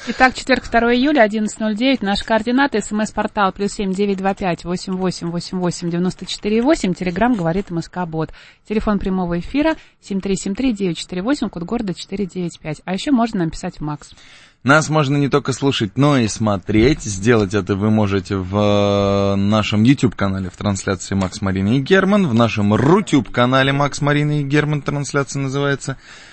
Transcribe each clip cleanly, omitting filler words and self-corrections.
Итак, четверг, 2 июля, 11:09. Наши координаты. СМС-портал +7 925 8888 94,8. Телеграм говорит МСК-бот. Телефон прямого эфира 7373948, код города 495. А еще можно написать в МАКС. Нас можно не только слушать, но и смотреть. Сделать это вы можете в нашем YouTube-канале в трансляции Макс, Марина и Герман, в нашем Рутюб-канале Макс, Марина и Герман, трансляция называется,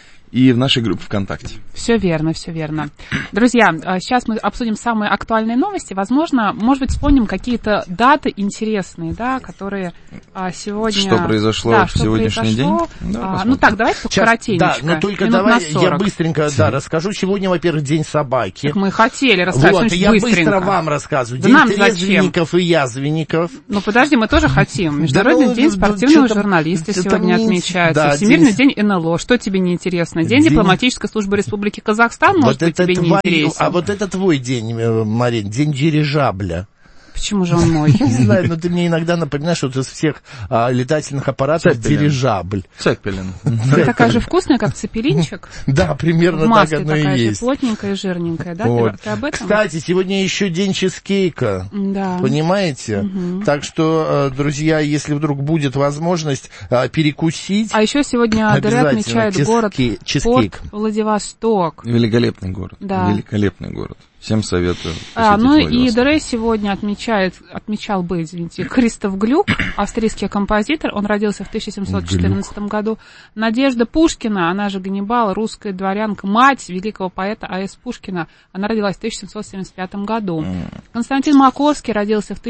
и в нашей группе ВКонтакте. Все верно, все верно. Друзья, сейчас мы обсудим самые актуальные новости. Возможно, может быть, вспомним какие-то даты интересные, да, которые сегодня... Что произошло в сегодняшний день? Ну так, давайте только коротенечко. Да, но только давай я быстренько расскажу. Сегодня, во-первых, День собаки. Так мы хотели рассказать, вот, я быстренько. Быстро вам рассказываю. Да День трезвенников и язвенников. Ну подожди, мы тоже хотим. Международный день спортивного журналиста сегодня отмечается. Всемирный день НЛО. Что тебе не интересно? День дипломатической службы Республики Казахстан, может быть, тебе не интересен. А вот это твой день, Марин, день дирижабля. Почему же он мой? Не знаю, но ты мне иногда напоминаешь, что из всех летательных аппаратов дирижабль. Цеппелин. Такая же вкусная, как цепелинчик? Да, примерно так оно и есть. Такая же плотненькая и жирненькая, да? Ты об этом? Кстати, сегодня еще день чизкейка. Да. Понимаете? Так что, друзья, если вдруг будет возможность перекусить... А еще сегодня ДР отмечает город Порт Владивосток. Великолепный город. Да. Великолепный город. Всем советую. Ну и ДР сегодня отмечал бы, извините, Кристоф Глюк, австрийский композитор. Он родился в 1714 году. Надежда Пушкина, она же Ганнибал, русская дворянка, мать великого поэта А.С. Пушкина. Она родилась в 1775 году. Константин Маковский родился в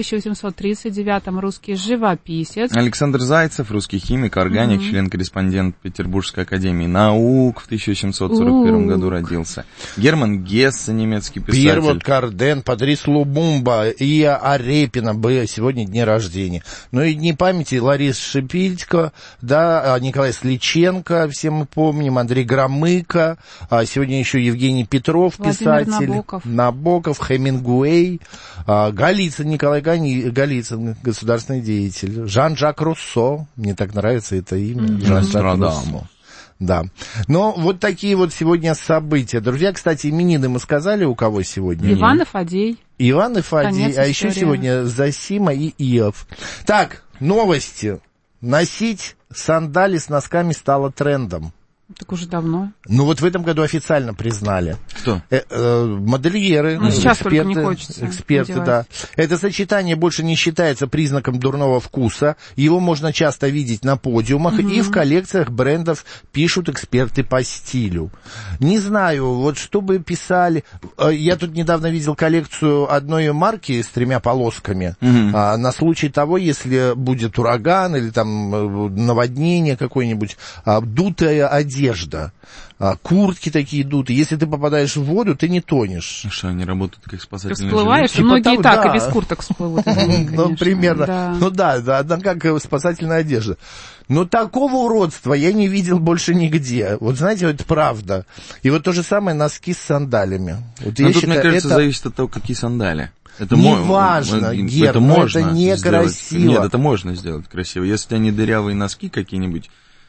1839-м, русский живописец. Александр Зайцев, русский химик, органик, член-корреспондент Петербургской академии наук, в 1741 году родился. Герман Гессе, немецкий писатель. Первот Карден, Патрис Лумумба и Арепина были сегодня дни рождения. Ну и дни памяти Лариса Шипилько, да, Николай Сличенко, все мы помним, Андрей Громыко, сегодня еще Евгений Петров, писатель. Владимир Набоков, Хемингуэй, Голицын, Николай Голицын, государственный деятель. Жан-Жак Руссо, мне так нравится это имя, Жан-Жак Руссо. Да. Но вот такие вот сегодня события. Друзья, кстати, именины мы сказали, у кого сегодня? Иван и Фадей. Иван и Фадей, а еще сегодня Зосима и Иов. Так, новости. Носить сандали с носками стало трендом. Так уже давно. Ну вот в этом году официально признали. Кто? Модельеры, сейчас только не хочется эксперты, надевать. да. Это сочетание больше не считается признаком дурного вкуса. Его можно часто видеть на подиумах, и в коллекциях брендов пишут эксперты по стилю. Не знаю, вот что бы писали. Я тут недавно видел коллекцию одной марки с 3 полосками. На случай того, если будет ураган или там наводнение какое-нибудь, дутая одежда, куртки такие дутые. Если ты попадаешь в воду, ты не тонешь. Что, они работают как спасательные жилеты? Всплываешь, Типа многие того, и так, да. и без курток всплывут. Ну, примерно. Да. Ну да, она как спасательная одежда. Но такого уродства я не видел больше нигде. Вот знаете, это правда. И вот то же самое носки с сандалями. Вот но тут, мне кажется, зависит от того, какие сандали. Это неважно, Гер, это можно это некрасиво. Нет, это можно сделать красиво. Если они дырявые носки какие-нибудь,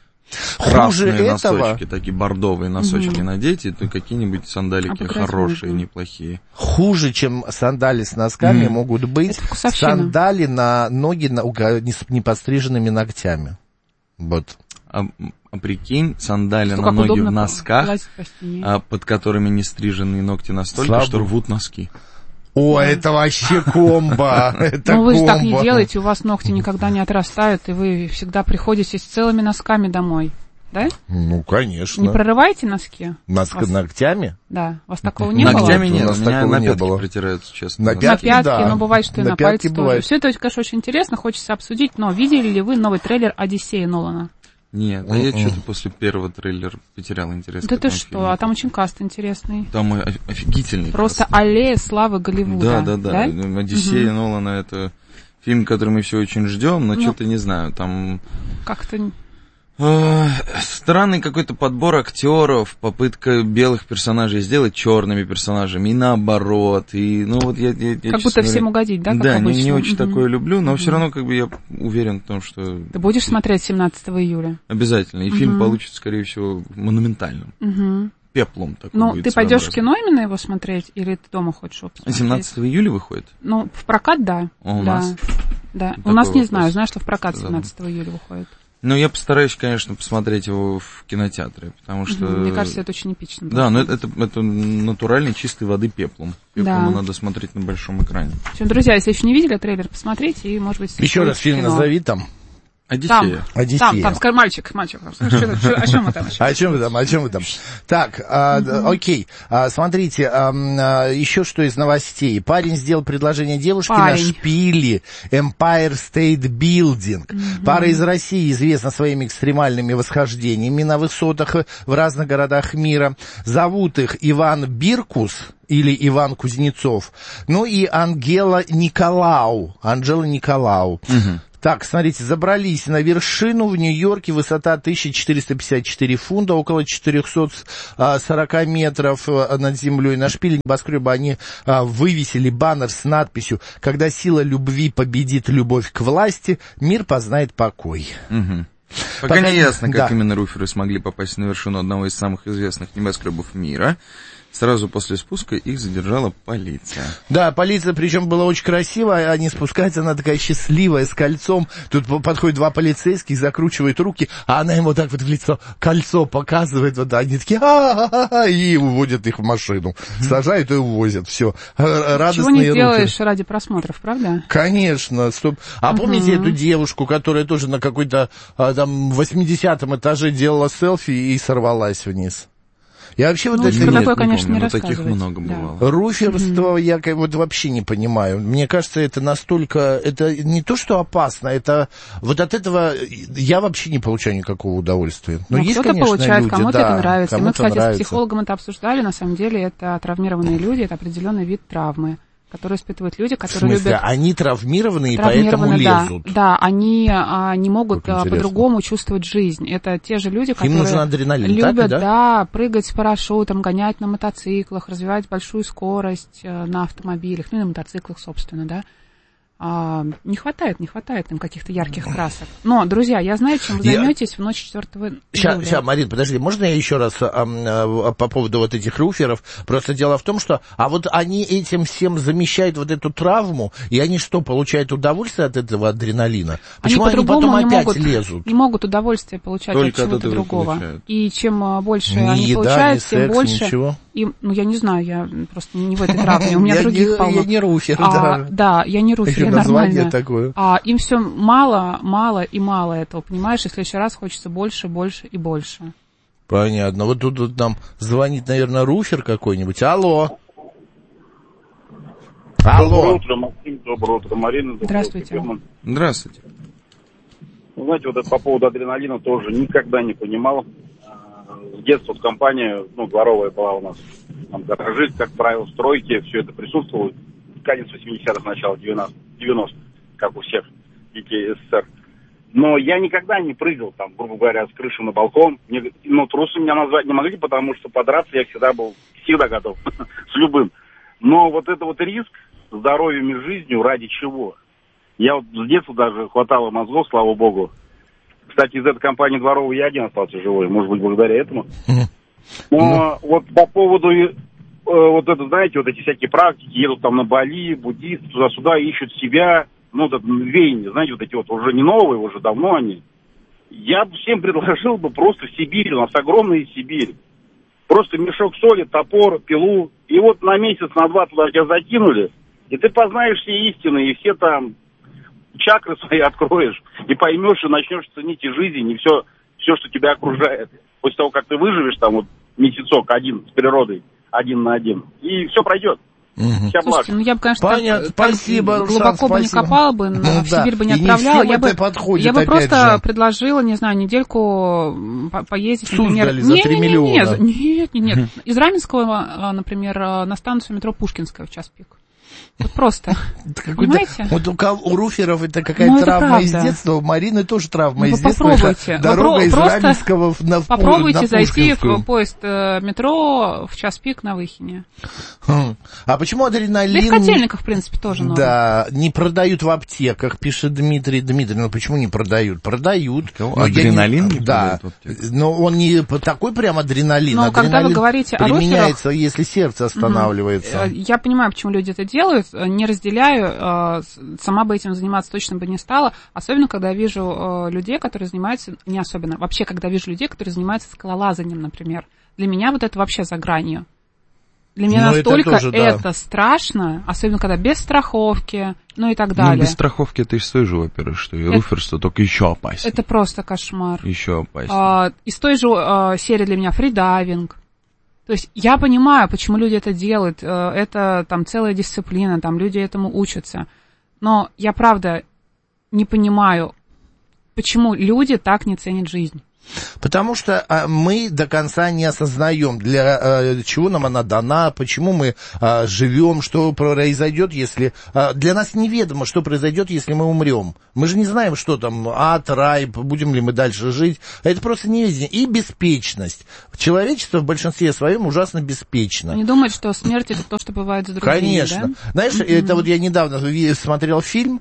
хуже красные этого, носочки, такие бордовые носочки надеть, то какие-нибудь сандалики хорошие, неплохие. Хуже, чем сандали с носками, могут быть сандали на ноги с непостриженными ногтями. Вот. А прикинь, сандали на ноги в носках, под которыми не стриженные ногти настолько, что рвут носки. О, это вообще комбо! Ну вы же так не делаете, у вас ногти никогда не отрастают, и вы всегда приходите с целыми носками домой, да? Ну, конечно. Не прорываете носки? Ногтями? Да, у вас такого не было? Ногтями нет, у меня на пятки протираются, честно. На пятки, да. Но бывает, что и на пальцы тоже. Все это, конечно, очень интересно, хочется обсудить, но видели ли вы новый трейлер «Одиссея» Нолана? Нет, а я что-то после первого трейлера потерял интерес. Да ты что, а там очень каст интересный. Там офигительный просто каст. Аллея славы Голливуда. Да. «Одиссея» Нолана — это фильм, который мы все очень ждем, но что-то не знаю, там... Как-то... Странный какой-то подбор актеров, попытка белых персонажей сделать черными персонажами, и наоборот, и, ну вот я как будто всем угодить, да, как да, обычно? не очень такое люблю, но все равно как бы я уверен в том, что... Ты будешь смотреть 17 июля? Обязательно, и фильм получится, скорее всего, монументальным. пеплом такой Ну, будет ты пойдешь в своеобразный. кино именно его смотреть, или ты дома хочешь его посмотреть? 17 июля выходит? Ну, в прокат, да. У да. нас? Да. Такой У нас не вопрос. знаю, что в прокат 17 июля выходит. Ну, я постараюсь, конечно, посмотреть его в кинотеатре, потому что... Мне кажется, это очень эпично. Да, но это натуральной чистой воды пеплом. Пеплом Да. надо смотреть на большом экране. В общем, друзья, если еще не видели трейлер, посмотрите, и, может быть, Еще раз фильм кино. назови там. Одиссея. Там, скажи, мальчик, о чем мы там? О чем вы там? Так, окей. Смотрите, еще что из новостей. Парень сделал предложение девушке на шпиле Empire State Building. Пара из России известна своими экстремальными восхождениями на высотах в разных городах мира. Зовут их Иван Биркус или Иван Кузнецов, ну и Анжела Николау. Так, смотрите, забрались на вершину в Нью-Йорке, высота 1454 фунта, около 440 метров над землей. На шпиле небоскреба они вывесили баннер с надписью «Когда сила любви победит любовь к власти, мир познает покой». Угу. Пока не ясно, как именно руферы смогли попасть на вершину одного из самых известных небоскребов мира. Сразу после спуска их задержала полиция. Да, полиция, причем была очень красивая, они спускаются, она такая счастливая, с кольцом. Тут подходят два полицейских, закручивают руки, а она им вот так вот в лицо кольцо показывает, вот они такие, и уводят их в машину. Сажают и увозят, все. Радостные Чего не руки. делаешь ради просмотров, правда? Конечно, стоп. А помните эту девушку, которая тоже на какой-то там 80-м этаже делала селфи и сорвалась вниз? Я вообще вот это такое, конечно, не таких много бывало. Руферство я вот вообще не понимаю. Мне кажется, это настолько... Это не то, что опасно, это... Вот от этого я вообще не получаю никакого удовольствия. Но есть, кто-то конечно, получает, люди, кому-то это нравится. Мы, кстати, нравится. с психологом это обсуждали. На самом деле это травмированные люди, это определенный вид травмы, которые испытывают люди, которые в смысле, любят... они травмированы и поэтому лезут? Да, они не могут по-другому чувствовать жизнь. Это те же люди, которые нужен адреналин, любят, так, да? прыгать с парашютом, гонять на мотоциклах, развивать большую скорость на автомобилях, ну и на мотоциклах, собственно, да. Не хватает им каких-то ярких красок. Но, друзья, я знаю, чем вы займетесь в ночь 4 июля. Сейчас, Марин, подожди, можно я еще раз по поводу вот этих руферов? Просто дело в том, что вот они этим всем замещают вот эту травму, и они что, получают удовольствие от этого адреналина? Почему они потом опять лезут? Не могут удовольствие получать только от чего-то другого. Получают. И чем больше ни они еда, получают, ни тем секс, больше... Ничего. Я не знаю, я просто не в этой травме, у меня других полно. Я не руфер, да. Да, я не руфер, я название нормально. Такое. Им все мало и мало этого, понимаешь? И в следующий раз хочется больше и больше. Понятно. Вот тут нам звонит, наверное, руфер какой-нибудь. Алло. Доброе утро, Максим. Доброе утро, Марина. Здравствуйте. Здравствуйте. Знаете, вот это по поводу адреналина тоже никогда не понимал. С детства вот компания, дворовая была у нас. Там гаражи, как правило, стройки, все это присутствовало. Конец 80-х, начало 90-х, как у всех детей СССР. Но я никогда не прыгал, там, грубо говоря, с крыши на балкон. Трусом меня назвать не могли, потому что подраться я всегда готов, с любым. Но вот это вот риск здоровьем и жизнью ради чего? Я вот с детства даже хватало мозгов, слава богу. Кстати, из этой компании дворовой я один остался живой, может быть, благодаря этому. Но вот по поводу, вот это, знаете, вот эти всякие практики, едут там на Бали, буддисты, туда-сюда, ищут себя, это веяние, знаете, вот эти вот уже не новые, уже давно они. Я бы всем предложил бы просто в Сибирь, у нас огромная Сибирь. Просто мешок соли, топор, пилу, и вот на месяц, на два туда тебя закинули, и ты познаешь все истины, и все там чакры свои откроешь, и поймешь, и начнешь ценить и жизнь, и все, что тебя окружает. После того, как ты выживешь там вот месяцок один с природой, 1 на 1, и все пройдет. Слушайте, я бы, конечно, спасибо, глубоко бы не копала бы, в Сибирь бы не отправляла. Я бы просто предложила, не знаю, недельку поездить, например... Суздали за 3 миллиона. Нет. Из Раменского, например, на станцию метро Пушкинская в час пик. Вот просто. Понимаете? Вот у руферов это какая-то травма из детства, у Марины тоже травма из детства. Попробуйте. Дорога из Раменского на Попробуйте зайти в поезд метро в час пик на Выхине. А почему адреналин... Да и в Котельниках, в принципе, тоже норм. Да, не продают в аптеках, пишет Дмитрий. Дмитрий, ну почему не продают? Продают. Адреналин? Да. Но он не такой прям адреналин. Но когда вы говорите о применяется, если сердце останавливается. Я понимаю, почему люди это делают. Не разделяю. Сама бы этим заниматься точно бы не стала. Особенно, когда я вижу людей, которые занимаются... Не особенно. Вообще, когда вижу людей, которые занимаются скалолазанием, например. Для меня вот это вообще за гранью. Для меня настолько это страшно, особенно когда без страховки, ну и так далее. Ну, без страховки ты же той же, во-первых, что и руферство, только еще опаснее. Это просто кошмар. Еще опаснее. Из той же серии для меня фридайвинг. То есть я понимаю, почему люди это делают. Это там целая дисциплина, там люди этому учатся. Но я правда не понимаю, почему люди так не ценят жизнь. Потому что мы до конца не осознаем, для чего нам она дана, почему мы живем, что произойдет, если... Для нас неведомо, что произойдет, если мы умрем. Мы же не знаем, что там, ад, рай, будем ли мы дальше жить. Это просто неведение. И беспечность. Человечество в большинстве своем ужасно беспечно. Не думают, что смерть — это то, что бывает с другими, конечно. Да? Знаешь, это вот я недавно смотрел фильм,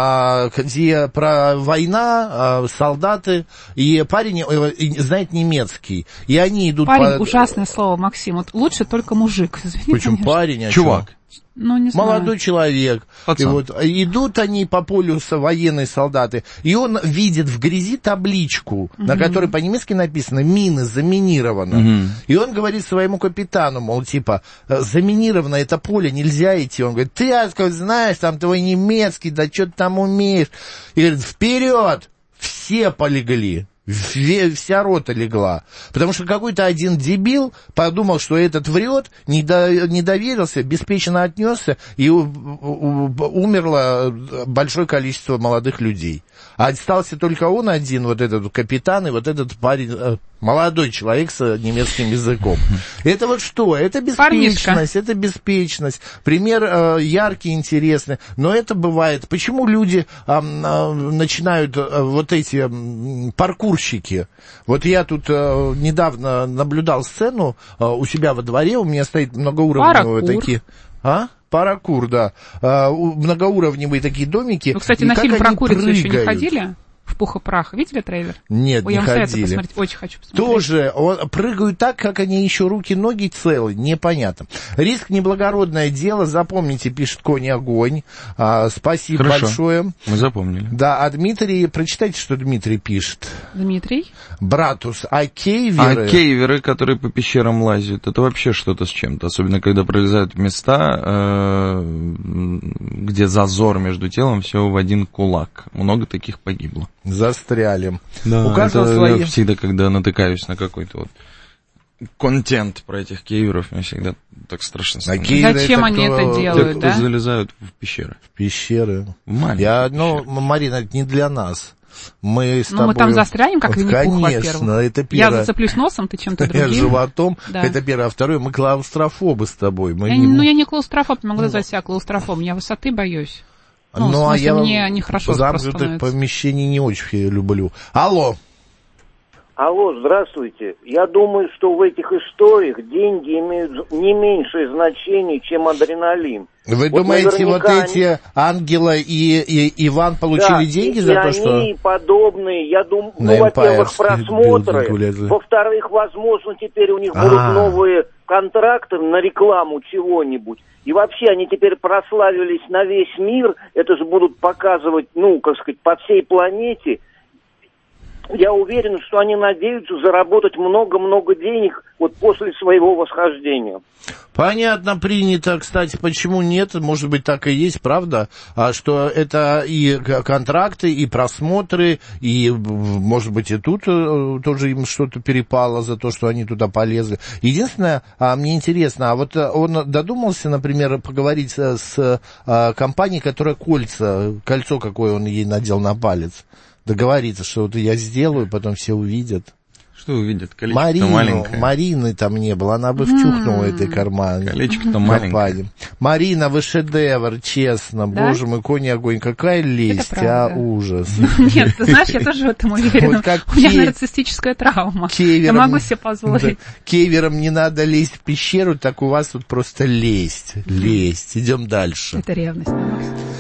где про война, солдаты, и парень знает немецкий, и они идут... Парень, ужасное слово, Максим, вот лучше только мужик, извини. Почему парень, а чувак? Ну, не знаю. Молодой человек. И вот идут они по полю военные солдаты, и он видит в грязи табличку, на которой по-немецки написано «Мины, заминировано». И он говорит своему капитану, мол, типа, заминировано это поле, нельзя идти. Он говорит, ты, откуда знаешь, там твой немецкий, да что ты там умеешь? И говорит, вперед! Все полегли. Вся рота легла. Потому что какой-то один дебил подумал, что этот врет, не доверился, беспечно отнесся, и умерло большое количество молодых людей. А остался только он один, вот этот капитан, и вот этот парень, молодой человек с немецким языком. Это вот что? Это беспечность, это беспечность. Пример яркий, интересный. Но это бывает. Почему люди начинают вот эти паркурщики? Вот я тут недавно наблюдал сцену у себя во дворе, у меня стоит многоуровневые такие... Паракур, да. Многоуровневые такие домики. Вы, кстати, на фильм про курицу еще не ходили? В пух и прах. Видели трейлер? Нет, не ходили. Очень хочу посмотреть. Тоже прыгают так, как они еще руки-ноги целы. Непонятно. Риск — неблагородное дело. Запомните, пишет Конь Огонь. Спасибо большое. Мы запомнили. Да, а Дмитрий, прочитайте, что Дмитрий пишет. Дмитрий? Братус, кейверы... кейверы, которые по пещерам лазят, это вообще что-то с чем-то. Особенно, когда пролезают в места, где зазор между телом всего в один кулак. Много таких погибло. Застряли. Да, у каждого свои... Я всегда, когда натыкаюсь на какой-то вот контент про этих кейверов, мне всегда так страшно становится. Зачем они это делают, те, кто залезают в пещеры. В пещеры. Маленькие Марина, это не для нас. Мы с тобой... мы там застрянем, как Винни-Пух, во-первых. Конечно, это первое. Я зацеплюсь носом, ты чем-то другим. Я животом, да. Это первое. А второе, мы клаустрофобы с тобой. Я не клаустрофоб, не могу назвать себя клаустрофобом. Я высоты боюсь. Ну, а я мне нехорошо замкнутых помещений не очень люблю. Алло, здравствуйте. Я думаю, что в этих историях деньги имеют не меньшее значение, чем адреналин. Вы думаете, вот эти Ангела и Иван получили деньги за то, что... они подобные, я думаю, во-первых, просмотры, во-вторых, возможно, теперь у них будут новые контракты на рекламу чего-нибудь. И вообще они теперь прославились на весь мир, это же будут показывать, по всей планете. Я уверен, что они надеются заработать много-много денег вот после своего восхождения. Понятно, принято. Кстати, почему нет? Может быть, так и есть, правда? Что это и контракты, и просмотры, и, может быть, и тут тоже им что-то перепало за то, что они туда полезли. Единственное, мне интересно, а вот он додумался, например, поговорить с компанией, которая кольцо какое он ей надел на палец? Договориться, что вот я сделаю, потом все увидят. что увидят? Колечко-то маленькое. Марины там не было, она бы втюхнула этой карман. Колечко-то маленькое. Марина, вы шедевр, честно. Да? Боже мой, конь огонь. Какая лесть, ужас. Нет, ты знаешь, я тоже в этом уверена. У меня нарциссическая травма. Я могу себе позволить. Кеверам не надо лезть в пещеру, так у вас тут просто лесть. Идем дальше. Это ревность.